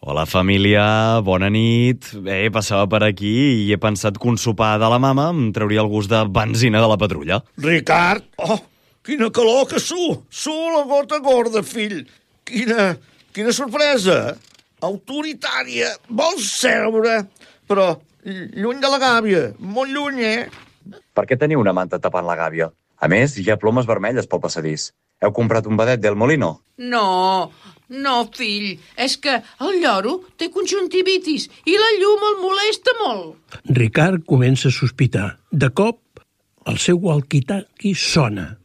Hola, família, bona nit. Passava per aquí i he pensat que un sopar de la mama em trauria el gust de benzina de la patrulla. Ricard, quina calor que su la gota gorda, fill. Quina sorpresa. Autoritària, vols seure, però lluny de la gàbia, molt lluny, Per què teniu una manta tapant la gàbia? A més, hi ha plomes vermelles pel passadís. Heu comprat un badet del Molino? No, fill, és que el lloro té conjuntivitis i la llum el molesta molt. Ricard comença a sospitar. De cop, el seu walkie-talkie sona.